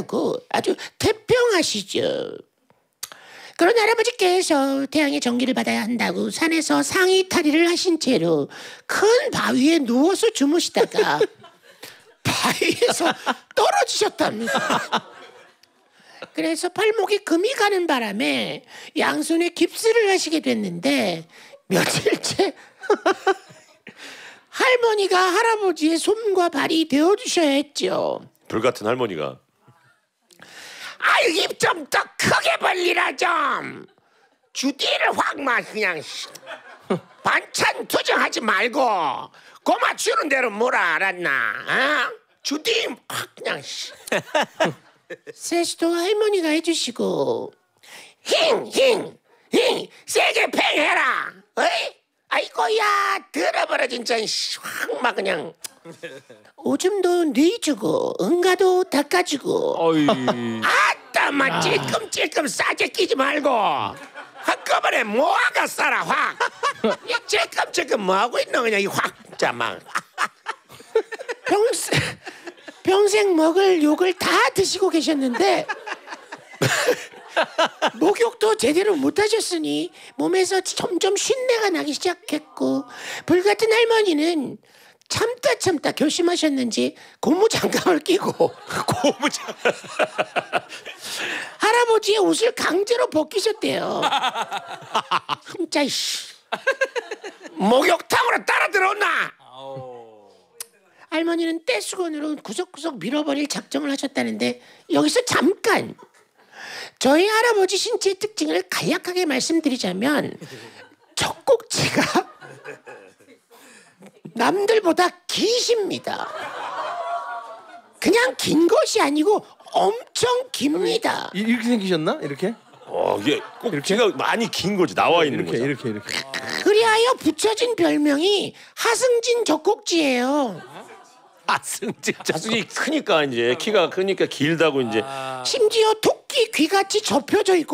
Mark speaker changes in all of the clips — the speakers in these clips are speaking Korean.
Speaker 1: 하신다고 아주 태평하시죠. 그런 할아버지께서 태양의 전기를 받아야 한다고 산에서 상의 탈의를 하신 채로 큰 바위에 누워서 주무시다가 바위에서 떨어지셨답니다. 그래서 팔목에 금이 가는 바람에 양손에 깁스를 하시게 됐는데 며칠째 할머니가 할아버지의 손과 발이 되어주셔야 했죠.
Speaker 2: 불같은 할머니가.
Speaker 1: 아유, 입 좀 더 크게 벌리라 좀. 주디를 확만 그냥 반찬 투정하지 말고 고마 주는 대로 뭐라 알았나? 어? 주디 확 그냥 세수도 할머니가 해주시고 힝 세게 팽해라. 어이? 아이고야 들어버려 진짜 확 막 그냥 오줌도 내주고 응가도 닦아주고 아따 막 찔끔찔끔 싸게 끼지 말고 한꺼번에 모아가 싸라 확. 이 찔끔찔끔 뭐하고 있노 그냥 이 확 진짜 막 평생 먹을 욕을 다 드시고 계셨는데 목욕도 제대로 못하셨으니 몸에서 점점 쉰내가 나기 시작했고 불같은 할머니는 참다 결심하셨는지 고무장갑을 끼고 할아버지의 옷을 강제로 벗기셨대요. 진짜 목욕탕으로 따라 들어온나. 할머니는 떼수건으로 구석구석 밀어버릴 작정을 하셨다는데 여기서 잠깐 저희 할아버지 신체 특징을 간략하게 말씀드리자면 젖꼭지가 남들보다 기십니다. 그냥 긴 것이 아니고 엄청 깁니다.
Speaker 3: 이렇게 생기셨나? 이렇게?
Speaker 2: 이게 꼭지가 많이 긴 거지. 나와 있는 거죠.
Speaker 3: 이렇게.
Speaker 1: 그리하여 붙여진 별명이 하승진 젖꼭지예요.
Speaker 2: 자승이 크니까 이제 키가 크니까 길다고 이제.
Speaker 1: 심지어 토끼 귀같이 접혀져 있고.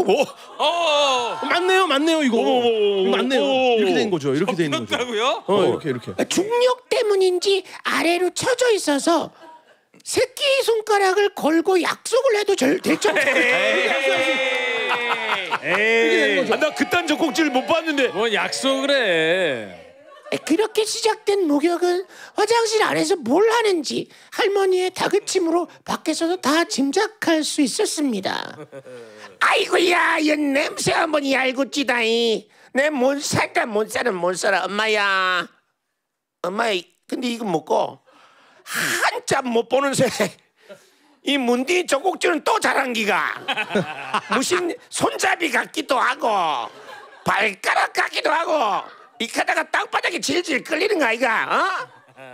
Speaker 3: 맞네요 이거. 맞네요. 이렇게 된 거죠. 이렇게 돼 있는 거죠. 이렇게.
Speaker 1: 중력 때문인지 아래로 쳐져 있어서 새끼 손가락을 걸고 약속을 해도 될 정도.
Speaker 2: 나 그딴 젖꼭지를 못 봤는데.
Speaker 4: 뭔 약속을 해.
Speaker 1: 그렇게 시작된 목욕은 화장실 안에서 뭘 하는지 할머니의 다그침으로 밖에서도 다 짐작할 수 있었습니다. 아이고야, 이 냄새 한번 알고찌다이. 내 못 살아 엄마야. 근데 이거 먹고 한참 못 보는 새. 이 문디 젖꼭지는 또 자랑기가 무슨 손잡이 같기도 하고 발가락 같기도 하고 이카다가 땅바닥에 질질 끌리는 거 아이가?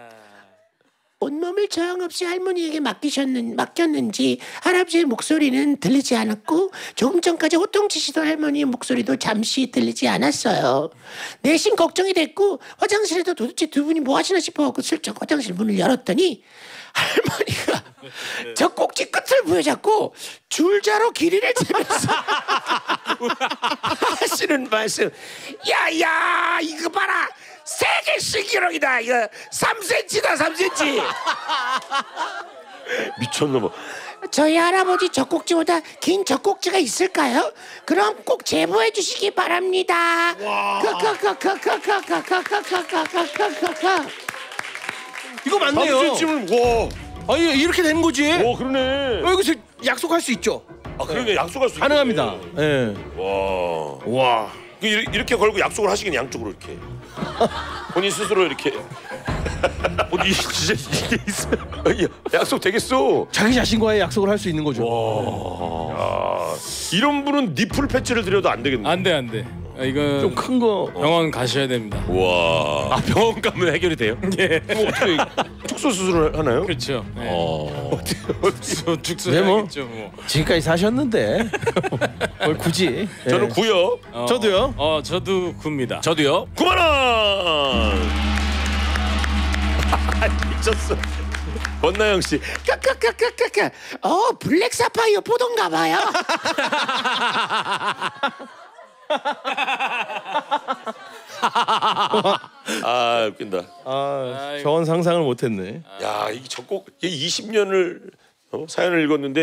Speaker 1: 온몸을 저항 없이 할머니에게 맡겼는지 할아버지의 목소리는 들리지 않았고 조금 전까지 호통치시던 할머니의 목소리도 잠시 들리지 않았어요. 내심 걱정이 됐고 화장실에도 도대체 두 분이 뭐 하시나 싶어갖고 슬쩍 화장실 문을 열었더니 할머니가 젖꼭지 끝을 부여잡고 줄자로 길이를 재면서 하시는 말씀. 야야 이거 봐라, 세계식 기록이다. 이거 3cm다 3cm.
Speaker 2: 미쳤나봐.
Speaker 1: 저희 할아버지 젖꼭지보다 긴 젖꼭지가 있을까요? 그럼 꼭 제보해 주시기 바랍니다.
Speaker 3: 이거 맞네요.
Speaker 2: 와.
Speaker 3: 이렇게 되는 거지.
Speaker 2: 그러네.
Speaker 3: 여기서 약속할 수 있죠.
Speaker 2: 그러네. 약속할 수
Speaker 3: 가능합니다. 예.
Speaker 2: 와. 이렇게 걸고 약속을 하시긴 양쪽으로 이렇게. 본인 스스로 이렇게. 진짜 이게 있어요. 약속 되겠어.
Speaker 3: 자기 자신과의 약속을 할 수 있는 거죠.
Speaker 2: 이런 분은 니플 패치를 드려도 안 되겠네.
Speaker 4: 안 돼. 이건
Speaker 3: 좀 큰 거.
Speaker 4: 병원 가셔야 됩니다.
Speaker 2: 와. 병원 가면 해결이 돼요?
Speaker 4: 예.
Speaker 2: 어떻게 축소 수술을 하나요?
Speaker 4: 그렇죠.
Speaker 3: 축소해야겠죠. 지금까지 사셨는데 뭘 굳이?
Speaker 2: 저는 9요.
Speaker 3: 저도요.
Speaker 4: 저도 9입니다.
Speaker 2: 저도요. 9만 원. 미쳤어. 권나영 씨.
Speaker 1: 블랙 사파이어 보던가 봐요.
Speaker 2: 웃긴다.
Speaker 3: 저건 상상을 못했네.
Speaker 2: 야, 이게 20년을 사연을 읽었는데